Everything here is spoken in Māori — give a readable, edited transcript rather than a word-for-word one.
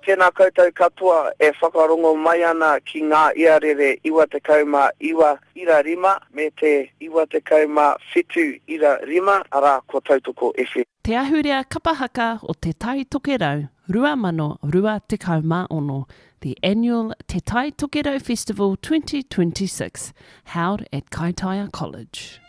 Tēnā koutou katoa e whakarongo mai ana ki ngā iarere 91.5 me te 91.5 ara ko Tautoko FM. Te ahurea kapahaka o Te Tai Toke Rau, 2026, the annual Te Tai Toke Rau Festival 2026, held at Kaitaia College.